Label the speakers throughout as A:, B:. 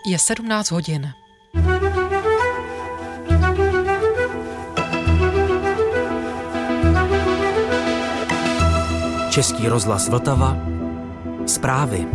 A: Je 17 hodin.
B: Český rozhlas Vltava. Zprávy.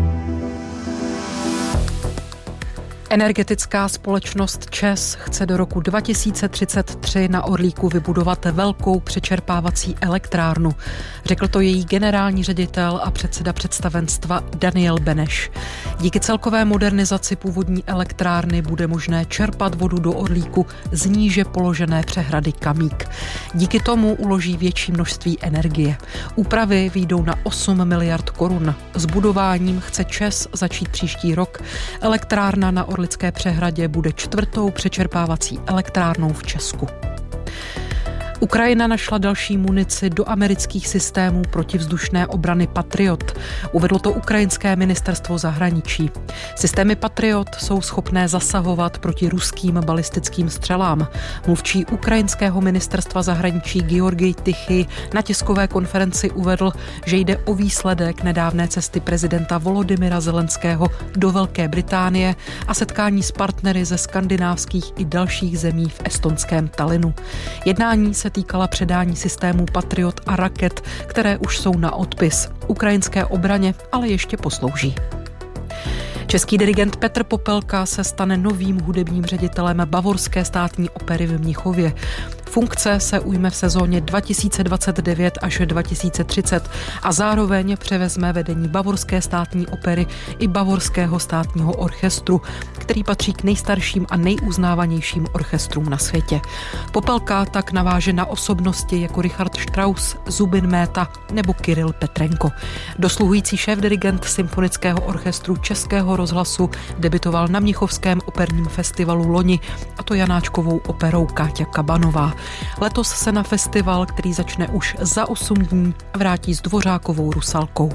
A: Energetická společnost ČEZ chce do roku 2033 na Orlíku vybudovat velkou přečerpávací elektrárnu. Řekl to její generální ředitel a předseda představenstva Daniel Beneš. Díky celkové modernizaci původní elektrárny bude možné čerpat vodu do Orlíku z níže položené přehrady Kamík. Díky tomu uloží větší množství energie. Úpravy vyjdou na 8 miliard korun. S budováním chce ČEZ začít příští rok. Elektrárna na Orlické přehradě bude 4. přečerpávací elektrárnou v Česku. Ukrajina našla další munici do amerických systémů protivzdušné obrany Patriot. Uvedlo to ukrajinské ministerstvo zahraničí. Systémy Patriot jsou schopné zasahovat proti ruským balistickým střelám. Mluvčí ukrajinského ministerstva zahraničí Georgij Tichy na tiskové konferenci uvedl, že jde o výsledek nedávné cesty prezidenta Volodymyra Zelenského do Velké Británie a setkání s partnery ze skandinávských i dalších zemí v estonském Tallinnu. Jednání se týkala předání systémů Patriot a raket, které už jsou na odpis. Ukrajinské obraně ale ještě poslouží. Český dirigent Petr Popelka se stane novým hudebním ředitelem Bavorské státní opery v Mnichově. Funkce se ujme v sezóně 2029 až 2030 a zároveň převezme vedení Bavorské státní opery i Bavorského státního orchestru, který patří k nejstarším a nejuznávanějším orchestrům na světě. Popelka tak naváže na osobnosti jako Richard Strauss, Zubin Méta nebo Kiril Petrenko. Dosluhující šéfdirigent Symfonického orchestru Českého rozhlasu debutoval na Mnichovském operním festivalu loni, a to Janáčkovou operou Káťa Kabanová. Letos se na festival, který začne už za 8 dní, vrátí s Dvořákovou Rusalkou.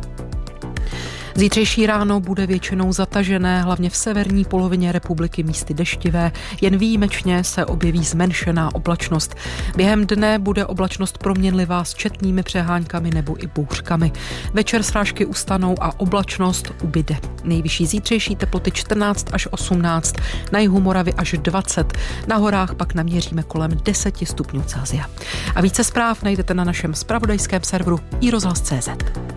A: Zítřejší ráno bude většinou zatažené, hlavně v severní polovině republiky místy deštivé, jen výjimečně se objeví zmenšená oblačnost. Během dne bude oblačnost proměnlivá s četnými přehánkami nebo i bouřkami. Večer srážky ustanou a oblačnost ubyde. Nejvyšší zítřejší teploty 14 až 18, na jihu Moravy až 20, na horách pak naměříme kolem 10 stupňů Celsia. A více zpráv najdete na našem zpravodajském serveru iRozhlas.cz.